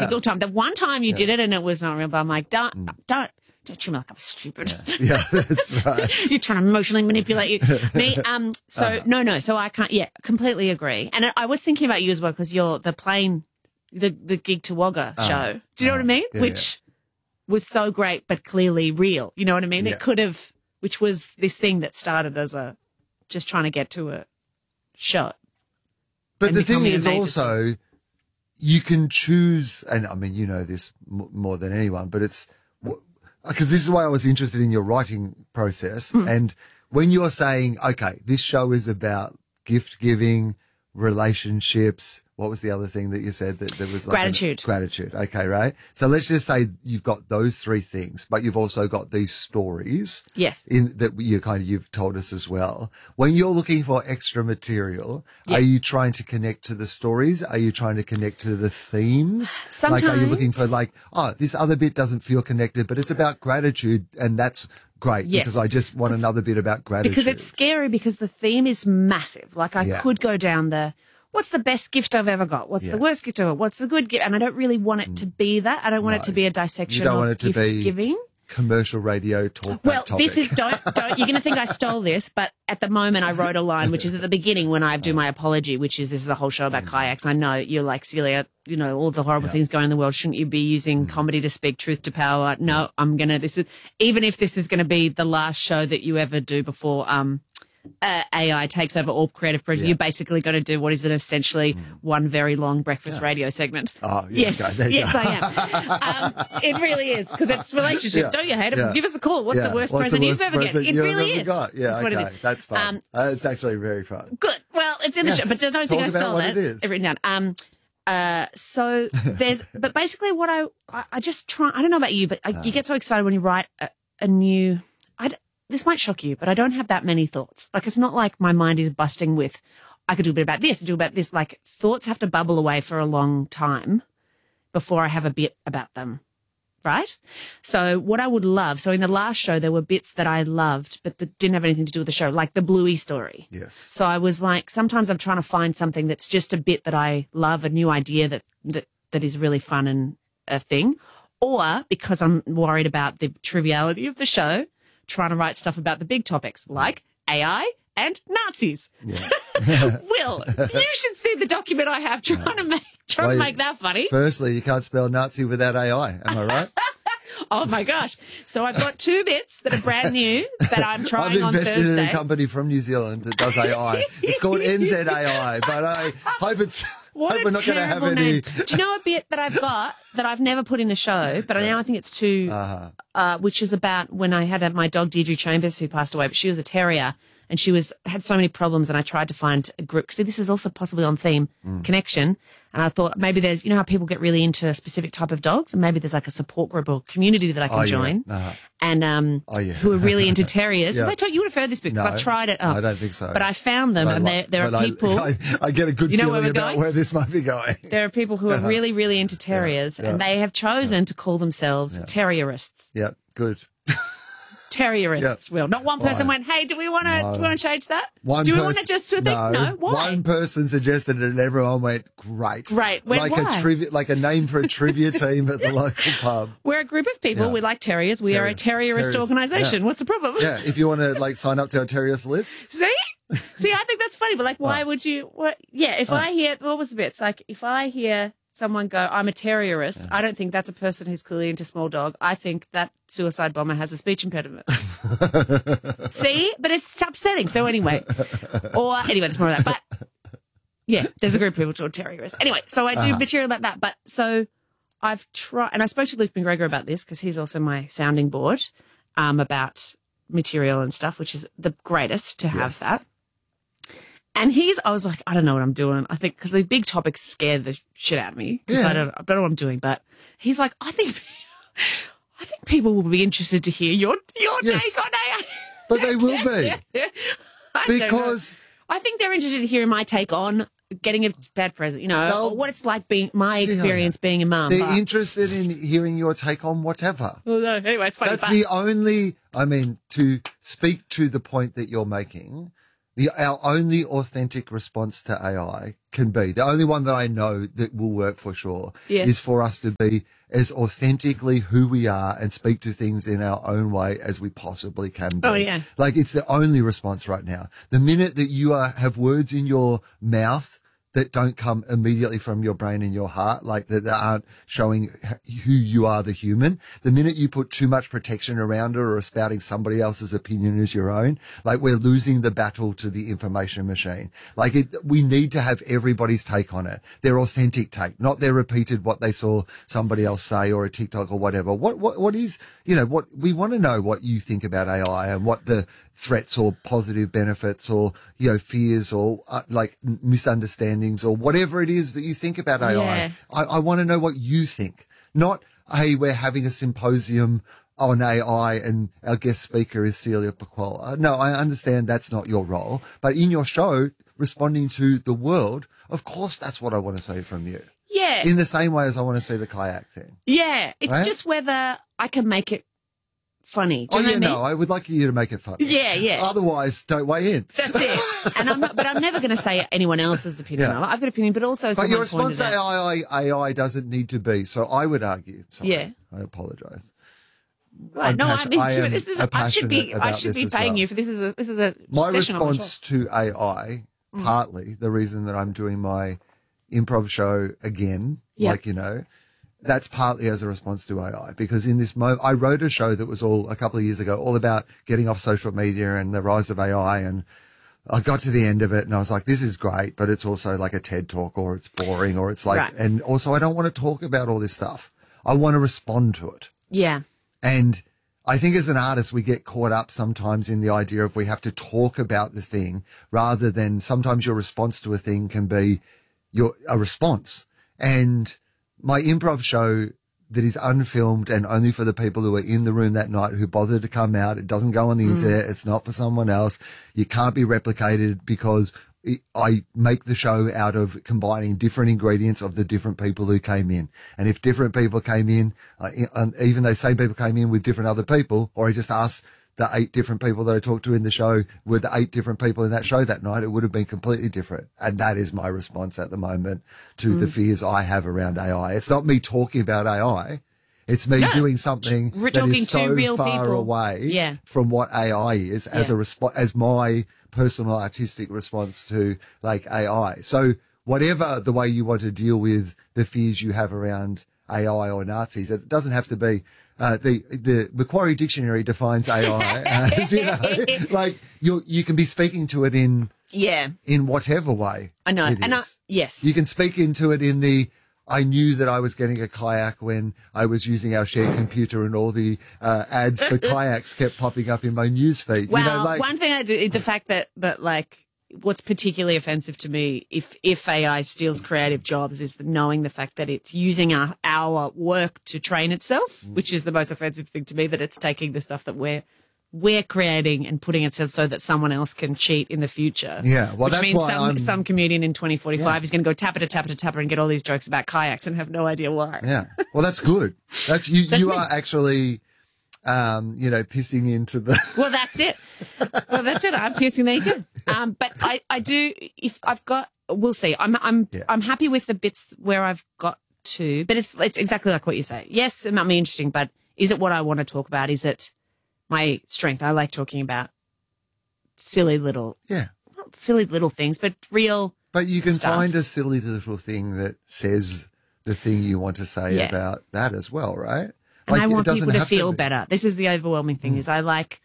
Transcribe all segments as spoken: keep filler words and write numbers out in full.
yeah. all the time. The one time you yeah. did it and it was not real, but I'm like, don't, mm. don't. Don't treat me like I'm stupid. Yeah, yeah that's right. So you're trying to emotionally manipulate you. Me, um. So uh-huh. no, no. So I can't. Yeah, completely agree. And I, I was thinking about you as well because you're the plane, the the Gig to Wagga uh-huh. show. Do you know uh-huh. what I mean? Yeah, which yeah. was so great, but clearly real. You know what I mean? Yeah. It could have, which was this thing that started as a just trying to get to a shot. But the thing is also, you can choose, and I mean, you know this m- more than anyone, but it's. Because this is why I was interested in your writing process. Mm. And when you're saying, okay, this show is about gift giving, relationships, what was the other thing that you said that there was like gratitude? A, gratitude. Okay, right. So let's just say you've got those three things, but you've also got these stories. Yes. In that you kind of, you've told us as well. When you're looking for extra material, yep. are you trying to connect to the stories? Are you trying to connect to the themes? Sometimes. Like, are you looking for like, oh, this other bit doesn't feel connected, but it's about gratitude and that's great yes. because I just want another bit about gratitude. Because it's scary because the theme is massive. Like I yeah. could go down the, what's the best gift I've ever got? What's yeah. the worst gift ever? What's the good gift? And I don't really want it to be that. I don't want no. it to be a dissection you don't of want it to gift be giving. Commercial radio talk. Well, topic. this is don't don't. You're going to think I stole this, but at the moment I wrote a line which is at the beginning when I do my apology, which is this is a whole show about mm. kayaks. I know you're like Celia, you know all the horrible yeah. things going on in the world. Shouldn't you be using mm. comedy to speak truth to power? No, I'm gonna. This is even if this is going to be the last show that you ever do before um uh, A I takes over all creative projects. Yeah. You're basically going to do what is it essentially mm. one very long breakfast yeah. radio segment. Oh, yeah, yes, okay, yes, I am. um, it really is because it's relationship. Yeah. Don't you hate it? Yeah. Give us a call. What's yeah. the worst What's present the worst you've ever present get? It you've really ever is. Got? Yeah, That's okay. what it is. That's fun. Um, uh, it's actually very fun. Good. Well, it's in yes. the show, but don't think Talk I stole what that. It is. Written down. Um, uh, so there's, but basically what I, I, I just try. I don't know about you, but I, uh, you get so excited when you write a, a new. I. This might shock you, but I don't have that many thoughts. Like, it's not like my mind is busting with, I could do a bit about this, do about this. Like, thoughts have to bubble away for a long time before I have a bit about them, right? So what I would love, so in the last show, there were bits that I loved, but that didn't have anything to do with the show, like the Bluey story. Yes. So I was like, sometimes I'm trying to find something that's just a bit that I love, a new idea that that, that is really fun and a thing. Or because I'm worried about the triviality of the show, trying to write stuff about the big topics like A I and Nazis. Yeah. Will, you should see the document I have trying to make trying well, to make that funny. Firstly, you can't spell Nazi without A I. Am I right? Oh my gosh! So I've got two bits that are brand new that I'm trying I've on Thursday. invested in a company from New Zealand that does A I. It's called N Z A I, but I hope it's. What hope a we're not going to have terrible any. name. Do you know a bit that I've got that I've never put in the show, but now I think it's too, uh-huh. uh, which is about when I had a, my dog Deirdre Chambers who passed away, but she was a terrier and she was had so many problems, and I tried to find a group. See, this is also possibly on theme mm. connection, and I thought maybe there's, you know how people get really into a specific type of dogs, and maybe there's like a support group or community that I can oh, join, yeah. uh-huh. and um, oh, yeah. who are really into terriers. yeah. I told you, you would have heard this bit because no, I've tried it. Oh, I don't think so. But I found them, but and like, there, there are people. I, I, I get a good you know feeling where about going? where this might be going. There are people who are uh-huh. really, really into terriers, yeah. and they have chosen yeah. to call themselves yeah. terrierists. Yeah, good. Terrierists, yeah. Will. Not one person Why? went, hey, do we want to no. do we want to change that? One do we pers- want to just do a thing? No. No. Why? One person suggested it and everyone went, great. Great. Went, like why? a trivia, like a name for a trivia team at the local pub. We're a group of people. Yeah. We like terriers. We Terrier. are a terrierist Terriers. organisation. Yeah. What's the problem? Yeah, if you want to like sign up to our terrierist list. See? See, I think that's funny, but like, why oh. would you? What? Yeah, if oh. I hear, what was the bit? It's like, if I hear someone go, I'm a terrierist, yeah. I don't think that's a person who's clearly into small dog. I think that suicide bomber has a speech impediment. See? But it's upsetting. So anyway, or anyway, it's more of that. But yeah, there's a group of people called terrierists. Anyway, so I do uh-huh. material about that. But so I've tried, and I spoke to Luke McGregor about this because he's also my sounding board um, about material and stuff, which is the greatest to have yes. that. And he's, I was like, I don't know what I'm doing. I think because the big topics scare the shit out of me because yeah. I don't, I don't know what I'm doing. But he's like, I think, I think people will be interested to hear your your yes. take on A I. But they will be I because I think they're interested in hearing my take on getting a bad present. You know, or what it's like being my experience yeah. being a mum. They're but, interested in hearing your take on whatever. Well, no, anyway, it's funny. That's but, the only. I mean, to speak to the point that you're making. The, our only authentic response to A I can be, the only one that I know that will work for sure, yeah. is for us to be as authentically who we are and speak to things in our own way as we possibly can be. Oh, yeah. Like, it's the only response right now. The minute that you are, have words in your mouth that don't come immediately from your brain and your heart, like that, that aren't showing who you are, the human. The minute you put too much protection around it or are spouting somebody else's opinion as your own, like we're losing the battle to the information machine. Like it, we need to have everybody's take on it. Their authentic take, not their repeated what they saw somebody else say or a TikTok or whatever. What, what, what is, you know, what we want to know what you think about A I and what the threats or positive benefits or, you know, fears or uh, like misunderstandings or whatever it is that you think about A I. Yeah. I, I want to know what you think, not, hey, we're having a symposium on A I and our guest speaker is Celia Pacquola. No, I understand that's not your role, but in your show, responding to the world, of course, that's what I want to say from you. Yeah. In the same way as I want to see the kayak thing. Yeah. It's right? just whether I can make it funny. Do oh, you know yeah, what I mean? no, I would like you to make it funny. Yeah, yeah. Otherwise, don't weigh in. That's it. And I'm not, but I'm never going to say anyone else's opinion. Yeah. I've got an opinion, but also But your someone response to pointed out- A I, A I doesn't need to be. So I would argue. Sorry, Yeah. I apologise. Right, no, passion- I mean, I am this is. A, I should be. passionate I about should this be as paying well. you for this. Is a. This is a. My session on the response to A I, Mm. partly the reason that I'm doing my improv show again, Yep. like, you know, that's partly as a response to A I, because in this moment, I wrote a show that was all a couple of years ago, all about getting off social media and the rise of A I. And I got to the end of it and I was like, this is great, but it's also like a TED talk or it's boring or it's like, Right. and also I don't want to talk about all this stuff. I want to respond to it. Yeah. And I think as an artist, we get caught up sometimes in the idea of we have to talk about the thing rather than sometimes your response to a thing can be your, a response. And my improv show that is unfilmed and only for the people who are in the room that night who bothered to come out. It doesn't go on the mm. internet. It's not for someone else. You can't be replicated because it, I make the show out of combining different ingredients of the different people who came in. And if different people came in, uh, and even though same people came in with different other people, or I just asked the eight different people that I talked to in the show were the eight different people in that show that night, it would have been completely different. And that is my response at the moment to mm. the fears I have around A I. It's not me talking about A I. It's me no, doing something we're that talking is so real far people. away yeah. from what A I is as yeah. a resp- as my personal artistic response to like A I. So whatever the way you want to deal with the fears you have around A I or Nazis, it doesn't have to be. Uh, the, the Macquarie Dictionary defines A I as, you know, like you, you can be speaking to it in, yeah, in whatever way. I know. It and I, is. yes, you can speak into it in the, I knew that I was getting a kayak when I was using our shared computer and all the uh, ads for kayaks kept popping up in my newsfeed. Well, you know, like, one thing I do, the fact that, that like, what's particularly offensive to me if, if A I steals creative jobs is the, knowing the fact that it's using our, our work to train itself, mm. which is the most offensive thing to me, that it's taking the stuff that we're, we're creating and putting itself so that someone else can cheat in the future. Yeah. Well, which that's means why some, I'm, some comedian in twenty forty-five yeah. is going to go tapper to tapper to tapper and get all these jokes about kayaks and have no idea why. Yeah. Well, that's good. That's, you, that's you me. are actually, um, you know, pissing into the. Well, that's it. Well, that's it. I'm piercing. There you go. Um, but I, I do, if I've got, we'll see. I'm, I'm, yeah. I'm happy with the bits where I've got to, but it's, it's exactly like what you say. Yes, it might be interesting, but is it what I want to talk about? Is it my strength? I like talking about silly little, yeah, not silly little things, but real. But you can stuff. find a silly little thing that says the thing you want to say yeah. about that as well, right? And like, I want people to feel to better. This is the overwhelming thing mm. is I like,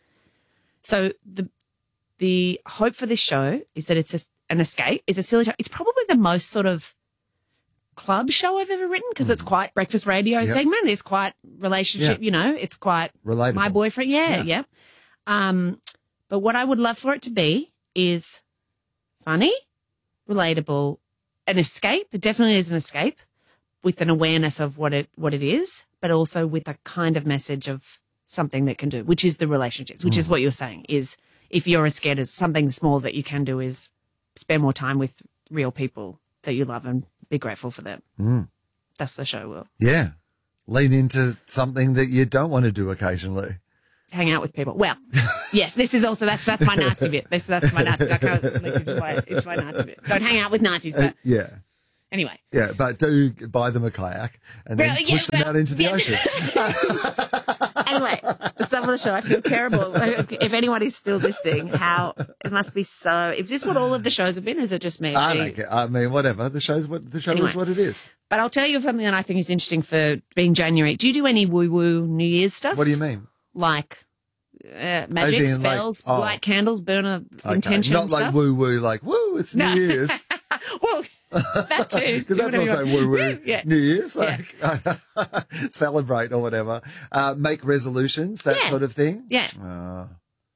so the, the hope for this show is that it's just an escape. It's a silly show. It's probably the most sort of club show I've ever written because mm. it's quite breakfast radio yep. segment. It's quite relationship, yeah. you know, it's quite relatable. My boyfriend. Yeah, yeah. yeah. Um, but what I would love for it to be is funny, relatable, an escape. It definitely is an escape with an awareness of what it, what it is, but also with a kind of message of something that can do, which is the relationships, which mm. is what you're saying is if you're as scared as something small that you can do is spend more time with real people that you love and be grateful for them. Mm. That's the show, Will. Yeah. Lean into something that you don't want to do occasionally. hang out with people. Well, yes, this is also, that's that's my Nazi bit. This, that's my Nazi bit. I can't link into my, into my Nazi bit. Don't hang out with Nazis, but. Uh, yeah. Anyway. Yeah, but do buy them a kayak and then Really? push Yeah, them well, out into the yes. ocean. Anyway, the stuff of the show. I feel terrible. If anyone is still listening, how it must be so. Is this what all of the shows have been, or is it just me? I don't care. I mean, whatever. The show's what the show Anyway. is what it is. But I'll tell you something that I think is interesting for being January. Do you do any woo-woo New Year's stuff? What do you mean? Like uh, magic, in, spells, like, oh. light candles, burner Okay. intention Not stuff? like woo-woo, like, woo, it's No. New Year's. Well, that too. Because Do that's whatever you also want. woo-woo. Woo, yeah. New Year's, like, celebrate or whatever. Uh, make resolutions, that Yeah. sort of thing. Yeah. Uh,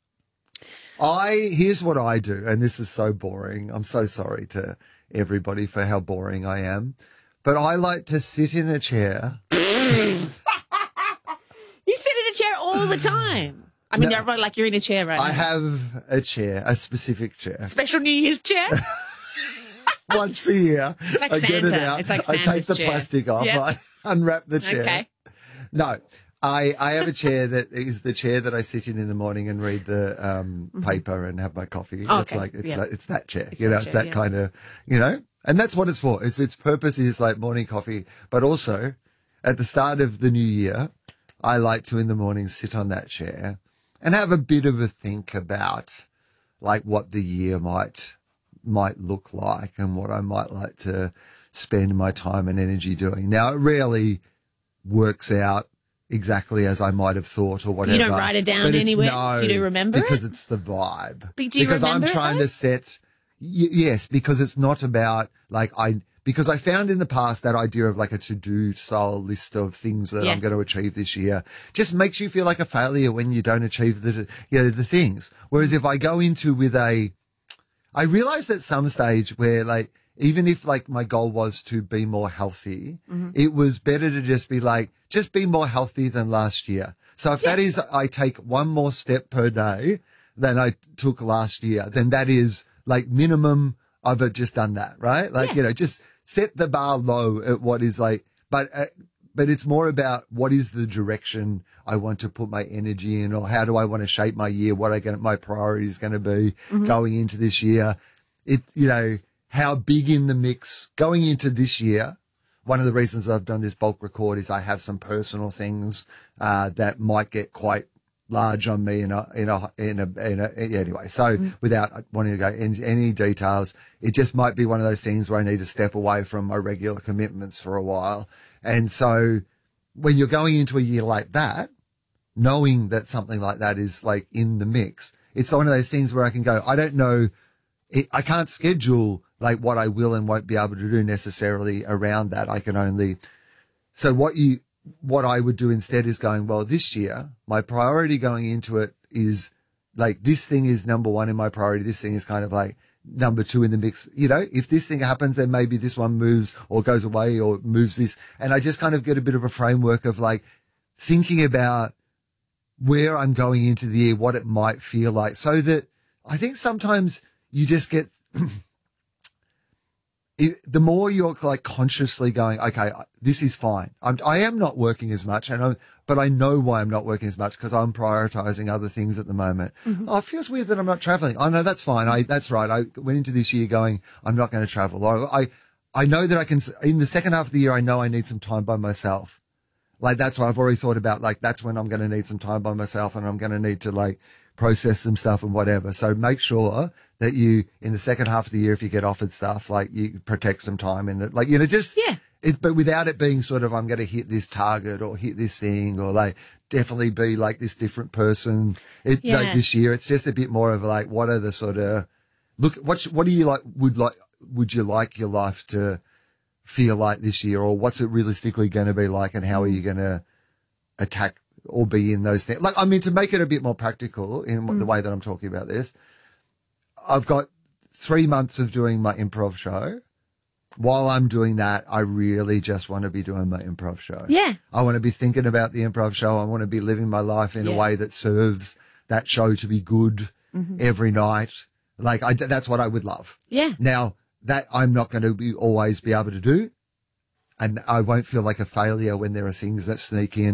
I, here's what I do, and this is so boring. I'm so sorry to everybody for how boring I am. But I like to sit in a chair. You sit in a chair all the time. I mean, No. everybody like you're in a chair right I now. have a chair, a specific chair. Special New Year's chair. Once a year, Like I get it Santa. out. It's like I take Santa's the chair. plastic off. Yep. I unwrap the chair. Okay. No, I, I have a chair that is the chair that I sit in in the morning and read the um, paper and have my coffee. Oh, It's okay. like it's Yeah. like, it's that chair. It's you that know, it's chair, that yeah. kind of, you know, and that's what it's for. It's its purpose is like morning coffee, but also at the start of the new year, I like to in the morning sit on that chair and have a bit of a think about like what the year might might look like and what I might like to spend my time and energy doing. Now, it rarely works out exactly as I might have thought or whatever. You don't write it down but it's- anywhere? No, Do you remember because it? it's the vibe. But do you because I'm remember it, trying though? to set, y- yes, because it's not about like I, because I found in the past that idea of like a to-do style list of things that Yeah. I'm going to achieve this year just makes you feel like a failure when you don't achieve the, you know, the things. Whereas if I go into with a, I realized at some stage where like, even if like my goal was to be more healthy, Mm-hmm. it was better to just be like, just be more healthy than last year. So if that is, I take one more step per day than I took last year, then that is like minimum. I've just done that, right? Like, Yeah. you know, just set the bar low at what is like, but, uh, but it's more about what is the direction I want to put my energy in, or how do I want to shape my year? What are going my priorities going to be going into this year? It, you know, how big in the mix going into this year. One of the reasons I've done this bulk record is I have some personal things, uh, that might get quite large on me in a, in a, in a, in a anyway. So without wanting to go into any details, it just might be one of those things where I need to step away from my regular commitments for a while. And so when you're going into a year like that, knowing that something like that is like in the mix, it's one of those things where I can go, I don't know, it, I can't schedule like what I will and won't be able to do necessarily around that. I can only, so what you, what I would do instead is going, well, this year, my priority going into it is like, this thing is number one in my priority. This thing is kind of like number two in the mix. You know, if this thing happens, then maybe this one moves or goes away or moves this. And I just kind of get a bit of a framework of like thinking about where I'm going into the year, what it might feel like, so that I think sometimes you just get, it, the more you're like consciously going, okay, this is fine. I'm, I am not working as much, and I'm, but I know why I'm not working as much because I'm prioritizing other things at the moment. Mm-hmm. Oh, it feels weird that I'm not traveling. Oh no, that's fine. I, that's right. I went into this year going, I'm not going to travel. Or I, I know that I can, in the second half of the year, I know I need some time by myself. Like that's what I've already thought about. Like that's when I'm going to need some time by myself and I'm going to need to like process some stuff and whatever. So make sure that you, in the second half of the year, if you get offered stuff, like you protect some time in that, like, you know, just, Yeah. it's, but without it being sort of, I'm going to hit this target or hit this thing or like definitely be like this different person. It Yeah. like this year, it's just a bit more of like, what are the sort of, look, what, what do you like, would like, would you like your life to feel like this year, or what's it realistically going to be like, and how are you going to attack or be in those things? Like, I mean, to make it a bit more practical in mm. the way that I'm talking about this, I've got three months of doing my improv show. While I'm doing that, I really just want to be doing my improv show. Yeah. I want to be thinking about the improv show. I want to be living my life in Yeah. a way that serves that show to be good mm-hmm. every night. Like, I, that's what I would love. Yeah. Now, that I'm not going to be always be able to do. And I won't feel like a failure when there are things that sneak in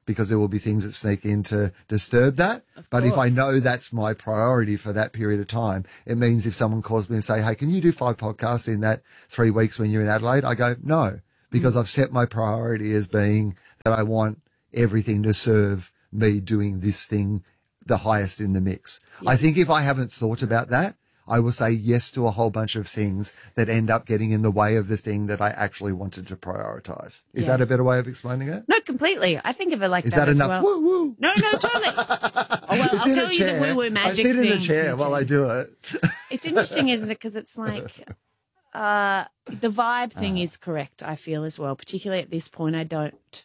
because there will be things that sneak in to disturb that. But if I know that's my priority for that period of time, it means if someone calls me and say, hey, can you do five podcasts in that three weeks when you're in Adelaide? I go, no, because mm. I've set my priority as being that I want everything to serve me doing this thing the highest in the mix. Yeah. I think if I haven't thought about that, I will say yes to a whole bunch of things that end up getting in the way of the thing that I actually wanted to prioritize. Is yeah. that a better way of explaining it? No, completely. I think of it like Is that. Is that as enough? Well. Woo woo. No, no, totally. oh, well, I'll tell you the woo woo magic I sit thing. in a chair while I do it. It's interesting, isn't it? Because it's like uh, the vibe thing uh. is correct, I feel, as well. Particularly at this point, I don't.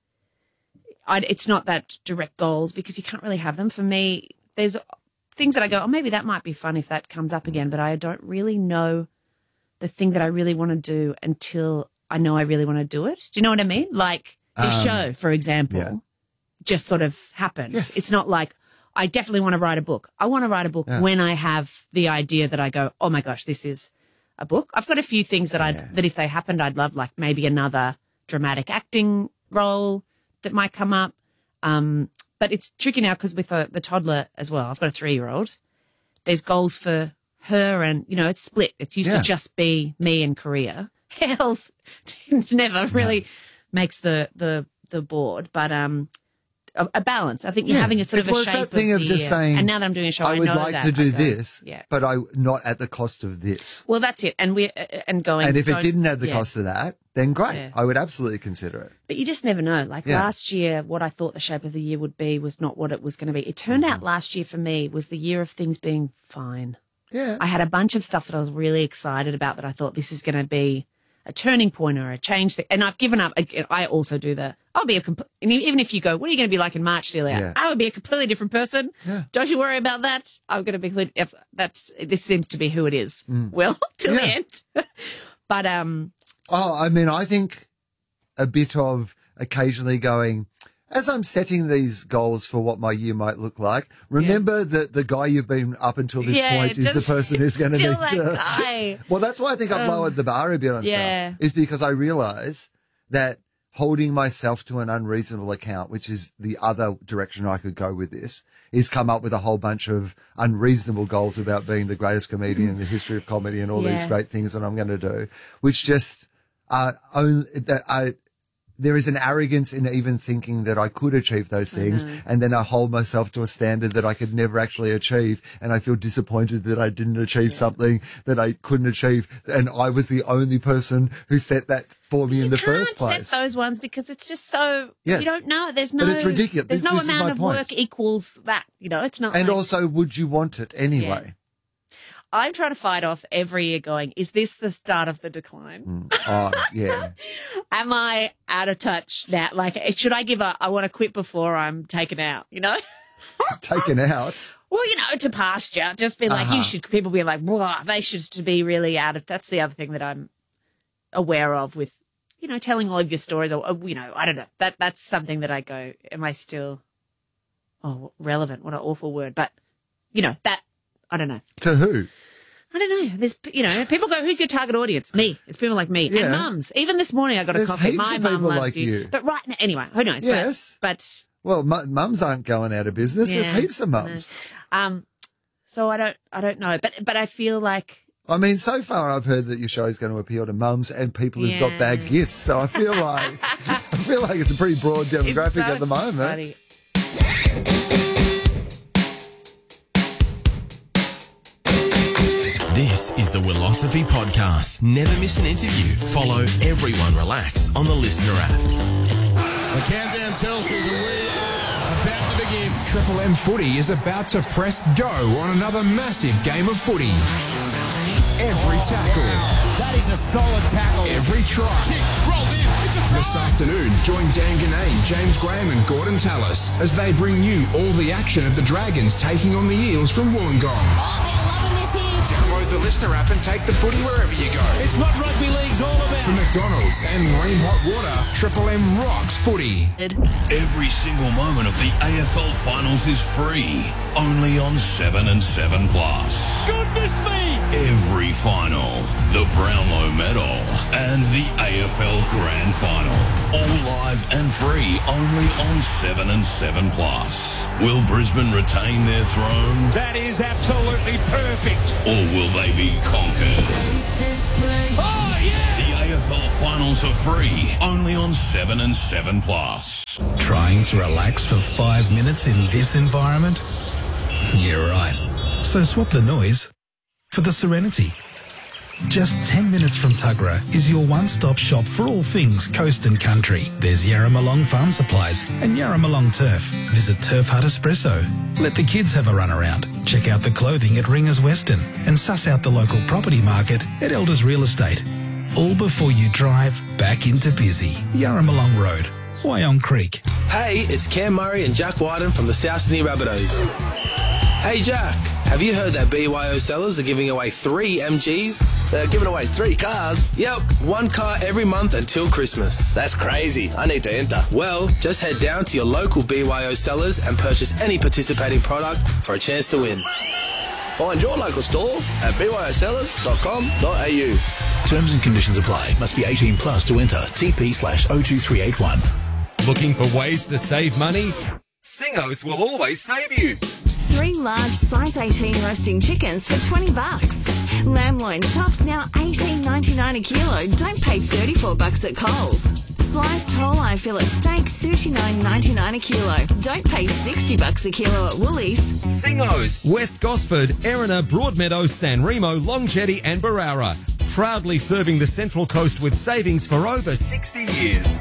I, it's not that direct goals because you can't really have them. For me, there's things that I go, oh, maybe that might be fun if that comes up again, but I don't really know the thing that I really want to do until I know I really want to do it. Do you know what I mean? Like this um, show, for example, yeah. just sort of happens. Yes. It's not like I definitely want to write a book. I want to write a book yeah. when I have the idea that I go, oh my gosh, this is a book. I've got a few things that I'd, yeah. that if they happened, I'd love, like maybe another dramatic acting role that might come up. Um, But it's tricky now because with a, the toddler as well, I've got a three-year-old, there's goals for her and, you know, it's split. It used yeah. to just be me and career. Health never really no. makes the, the, the board, but um, a, a balance. I think you're yeah. having a sort of well, a shape that thing of, of the, just saying, and now that I'm doing a show, I, I would know like that, to do go, this, yeah. but I not at the cost of this. Well, that's it. And we uh, and going. And if it didn't add the yeah. cost of that, then great. Yeah. I would absolutely consider it. But you just never know. Like yeah. last year, what I thought the shape of the year would be was not what it was going to be. It turned mm-hmm. out last year for me was the year of things being fine. Yeah. I had a bunch of stuff that I was really excited about that I thought this is going to be a turning point or a change. Thing. And I've given up. I also do the, I'll be a, compl- even if you go, what are you going to be like in March, Celia? Yeah. I would be a completely different person. Yeah. Don't you worry about that. I'm going to be, if that's, this seems to be who it is. Mm. Well, till yeah. the end. But, um, oh, I mean, I think a bit of occasionally going, as I'm setting these goals for what my year might look like, remember yeah. that the guy you've been up until this yeah, point is the person who's going to need that to. Guy. Well, that's why I think I've um, lowered the bar a bit on yeah. stuff, is because I realise that holding myself to an unreasonable account, which is the other direction I could go with this, is come up with a whole bunch of unreasonable goals about being the greatest comedian in the history of comedy and all yeah. these great things that I'm going to do, which just uh, own, that I. There is an arrogance in even thinking that I could achieve those things, and then I hold myself to a standard that I could never actually achieve, and I feel disappointed that I didn't achieve yeah. something that I couldn't achieve, and I was the only person who set that for me you in the first place. You can't set those ones because it's just so, yes. you don't know. There's no, but it's ridiculous. There's no this amount of point. work equals that, you know, it's not And like, also, would you want it anyway? Yeah. I'm trying to fight off every year going, is this the start of the decline? Mm. Oh, yeah. Am I out of touch now? Like, should I give up? I want to quit before I'm taken out, you know? Taken out? Well, you know, to pasture. Just be like, uh-huh. you should, people be like, wow, they should to be really out of, that's the other thing that I'm aware of with, you know, telling all of your stories or, you know, I don't know. That That's something that I go, am I still, oh, relevant? What an awful word. But, you know, that, I don't know. To who? I don't know. There's, you know, people go, who's your target audience? Me. It's people like me. Yeah. And mums. Even this morning I got There's a coffee. Heaps My of mum people loves like you. you. But right now, anyway, who knows? Yes. But, but well, m- mums aren't going out of business. Yeah, There's heaps of mums. Um, so I don't, I don't know. But, but I feel like. I mean, so far I've heard that your show is going to appeal to mums and people who've yeah. got bad gifts. So I feel like, I feel like it's a pretty broad demographic so at the moment. Funny. This is the Willosophy Podcast. Never miss an interview. Follow Everyone Relax on the Listener app. The countdown tells us that we are about to begin. Triple M Footy is about to press go on another massive game of footy. Every tackle. That is a solid tackle. Every try. Kick, rolled in. It's a try. This afternoon, join Dan Ganay, James Graham and Gordon Tallis as they bring you all the action of the Dragons taking on the Eels from Wollongong. Oh, they're loving this here. Download the Listener app and take the footy wherever you go. It's what rugby league's all about. From McDonald's and Lean Hot Water, Triple M rocks footy. Every single moment of the A F L Finals is free. Only on seven and seven Plus. Goodness me! Every final, the Brownlow Medal, and the A F L Grand Final. All live and free, only on seven and seven Plus. Will Brisbane retain their throne? That is absolutely perfect. Or will they be conquered? Oh, yeah! The A F L finals are free, only on seven and seven Plus. Trying to relax for five minutes in this environment? You're right. So swap the noise for the serenity. Just ten minutes from Tuggerah is your one-stop shop for all things coast and country. There's Yarramalong Farm Supplies and Yarramalong Turf. Visit Turf Hut Espresso. Let the kids have a run around. Check out the clothing at Ringers Western and suss out the local property market at Elders Real Estate. All before you drive back into busy Yarramalong Road, Wyong Creek. Hey, it's Cam Murray and Jack Wyden from the South Sydney Rabbitohs. Hey Jack, have you heard that B Y O sellers are giving away three M Gs? They're giving away three cars? Yep, one car every month until Christmas. That's crazy. I need to enter. Well, just head down to your local B Y O sellers and purchase any participating product for a chance to win. Find your local store at b y o sellers dot com dot a u. Terms and conditions apply. Must be eighteen plus to enter. T P slash oh two three eight one. Looking for ways to save money? Singos will always save you. Three large size eighteen roasting chickens for twenty bucks. Lamb loin chops now eighteen ninety-nine a kilo. Don't pay thirty-four bucks at Coles. Sliced whole eye fillet steak thirty-nine ninety-nine a kilo. Don't pay sixty bucks a kilo at Woolies. Singos, West Gosford, Erina, Broadmeadow, San Remo, Longchetty and Barara. Proudly serving the Central Coast with savings for over sixty years.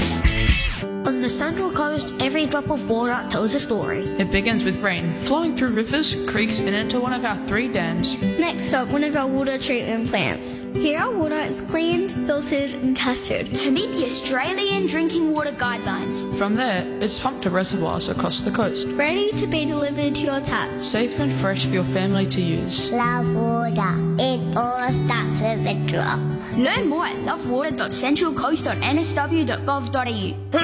On the Central Coast, every drop of water tells a story. It begins with rain, flowing through rivers, creeks and into one of our three dams. Next up, one of our water treatment plants. Here our water is cleaned, filtered and tested to meet the Australian Drinking Water Guidelines. From there, it's pumped to reservoirs across the coast. Ready to be delivered to your tap. Safe and fresh for your family to use. Love water. It all starts with a drop. Learn more at love water dot central coast dot n s w dot gov dot a u.